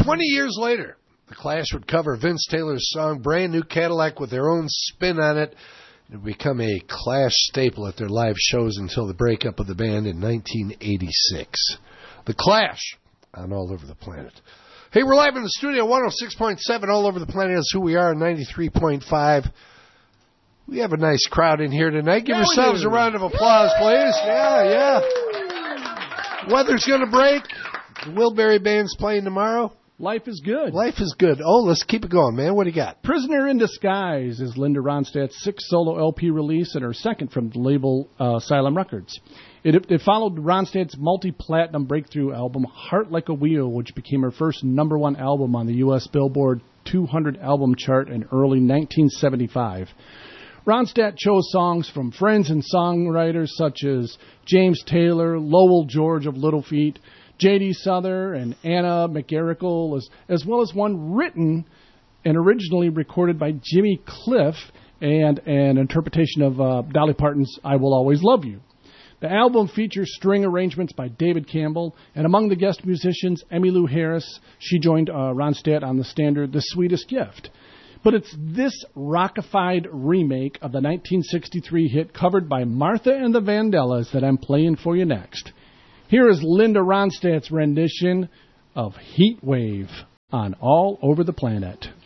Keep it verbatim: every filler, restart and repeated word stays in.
twenty years later, the Clash would cover Vince Taylor's song Brand New Cadillac with their own spin on it. It would become a Clash staple at their live shows until the breakup of the band in nineteen eighty-six. The Clash on All Over the Planet. Hey, we're live in the studio, one oh six point seven All Over the Planet. That's who we are, ninety-three point five. We have a nice crowd in here tonight. Give yeah, yourselves a round of applause, please. Yeah, yeah. Weather's going to break. The Wilbury Band's playing tomorrow. Life is good. Life is good. Oh, let's keep it going, man. What do you got? Prisoner in Disguise is Linda Ronstadt's sixth solo L P release and her second from the label uh, Asylum Records. It, it followed Ronstadt's multi-platinum breakthrough album Heart Like a Wheel, which became her first number one album on the U S Billboard two hundred album chart in early nineteen seventy-five. Ronstadt chose songs from friends and songwriters such as James Taylor, Lowell George of Little Feat, J D. Souther, and Anna McGarrigle, as, as well as one written and originally recorded by Jimmy Cliff and an interpretation of uh, Dolly Parton's I Will Always Love You. The album features string arrangements by David Campbell, and among the guest musicians, Emmylou Harris. She joined uh, Ronstadt on the standard The Sweetest Gift. But it's this rockified remake of the nineteen sixty-three hit covered by Martha and the Vandellas that I'm playing for you next. Here is Linda Ronstadt's rendition of Heat Wave on All Over the Planet.